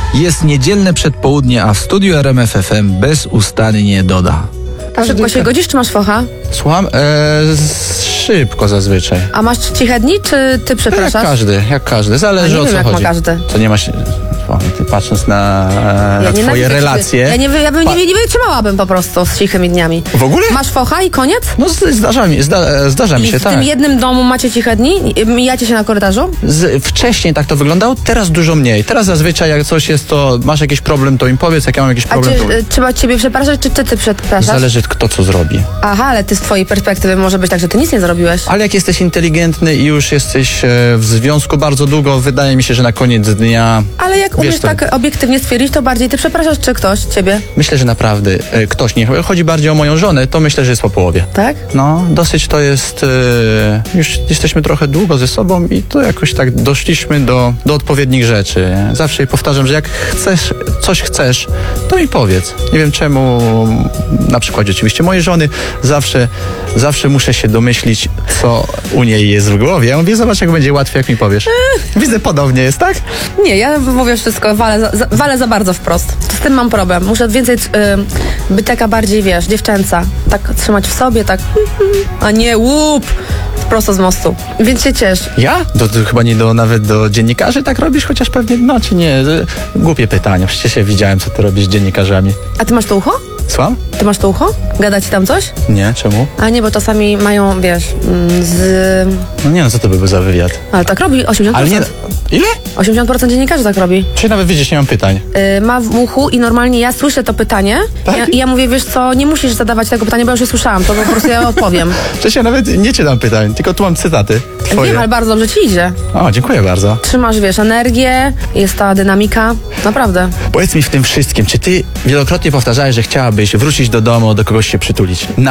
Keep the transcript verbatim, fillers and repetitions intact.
Jest niedzielne przedpołudnie, a w studiu R M F F M bezustannie doda. A szybko się godzisz, czy masz focha? Słucham? Eee, szybko zazwyczaj. A masz ciche dni, czy ty przepraszasz? Jak każdy, jak każdy. Zależy A nie o wiem, co jak ma chodzi. każdy. To nie ma się... Ty patrząc na, na Ja twoje nienawidzę relacje... ciebie. Ja, nie, ja bym Pa- nie, nie wytrzymałabym po prostu z cichymi dniami. W ogóle? Masz focha i koniec? No z- zdarza mi, zda, zdarza mi I się, w tak. tym jednym domu macie ciche dni? Mijacie się na korytarzu? Z, wcześniej tak to wyglądało, teraz dużo mniej. Teraz zazwyczaj jak coś jest, to masz jakiś problem, to im powiedz, jak ja mam jakiś A problem, czy to... y, trzeba ciebie przepraszać, czy ty, ty przepraszasz? Zależy kto co zrobi. Aha, ale ty z twojej perspektywy może być tak, że ty nic nie zrobiłeś. Ale jak jesteś inteligentny i już jesteś e, w związku bardzo długo, wydaje mi się, że na koniec dnia... Ale jak Wiesz umiesz to- tak obiektywnie stwierdzić, to bardziej ty przepraszasz, czy ktoś ciebie? Myślę, że naprawdę e, ktoś, nie chodzi bardziej o moją żonę, to myślę, że jest po połowie. Tak? No, dosyć to jest... E, już jesteśmy trochę długo ze sobą i to jakoś tak doszliśmy do, do odpowiednich rzeczy. Zawsze jej powtarzam, że jak chcesz, coś chcesz, to mi powiedz. Nie wiem czemu, na przykładzie oczywiście mojej żony, zawsze, zawsze muszę się domyślić, co u niej jest w głowie. Ja mówię, zobacz, jak będzie łatwiej, jak mi powiesz. Widzę, podobnie jest, tak? Nie, ja mówię wszystko, walę za, za, walę za bardzo wprost. Z tym mam problem. Muszę więcej y, być taka bardziej, wiesz, dziewczęca. Tak trzymać w sobie, tak a nie łup prosto z mostu. Więc się ciesz. Ja? To, to chyba nie do, nawet do dziennikarzy tak robisz, chociaż pewnie, no czy nie. Głupie pytanie, przecież ja widziałem, co ty robisz z dziennikarzami. A ty masz to ucho? Słucham? Ty masz to ucho? Gada ci tam coś? Nie, czemu? A nie, bo czasami mają, wiesz, mm, z... No nie, no co to by był za wywiad? Ale tak robi osiemdziesiąt Ale procent. nie, ile? osiemdziesiąt procent dziennikarzy tak robi. Czy nawet widzisz, nie mam pytań. Y, ma w uchu i normalnie ja słyszę to pytanie Tak? ja, i ja mówię, wiesz co, nie musisz zadawać tego pytania, bo ja już je słyszałam, to po prostu ja odpowiem. Przecież ja nawet nie czytam pytań, tylko tu mam cytaty twoje. Wiem, ale bardzo dobrze ci idzie. O, dziękuję bardzo. Trzymasz, wiesz, energię, jest ta dynamika, naprawdę. Powiedz mi w tym wszystkim, czy ty wielokrotnie powtarzałeś, że chciałabyś wrócić do domu, do kogoś się przytulić? Na